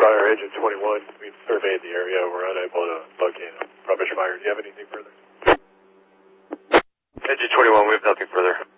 Fire, Engine 21. We've surveyed the area. We're unable to locate a rubbish fire. Do you have anything further? Engine 21, we have nothing further.